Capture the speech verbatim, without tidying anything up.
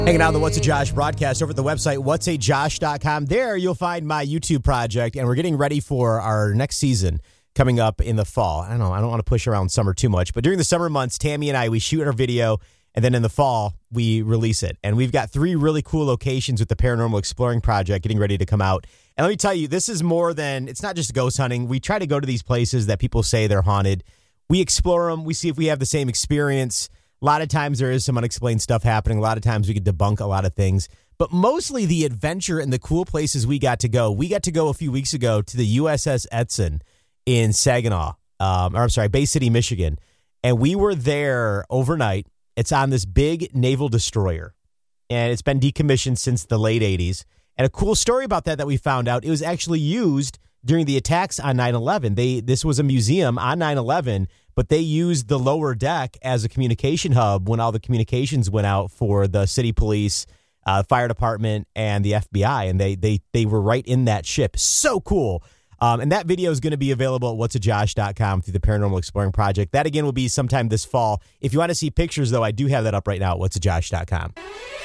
Hanging out on the What's a Josh broadcast over at the website, whats a josh dot com. There you'll find my YouTube project, and we're getting ready for our next season coming up in the fall. I don't know, I don't want to push around summer too much, but during the summer months, Tammy and I, we shoot our video, and then in the fall, we release it. And we've got three really cool locations with the Paranormal Exploring Project getting ready to come out. And let me tell you, this is more than, it's not just ghost hunting. We try to go to these places that people say they're haunted. We explore them. We see if we have the same experience. A lot of times there is some unexplained stuff happening. A lot of times we could debunk a lot of things. But mostly the adventure and the cool places we got to go. We got to go a few weeks ago to the U S S Edson in Saginaw, um, or I'm sorry, Bay City, Michigan. And we were there overnight. It's on this big naval destroyer. And it's been decommissioned since the late eighties. And a cool story about that that we found out, it was actually used during the attacks on nine eleven. They This was a museum on nine eleven, but they used the lower deck as a communication hub when all the communications went out for the city police, uh, fire department, and the F B I. And they they they were right in that ship. So cool. Um, and that video is going to be available at whats a josh dot com through the Paranormal Exploring Project. That, again, will be sometime this fall. If you want to see pictures, though, I do have that up right now at whats a josh dot com.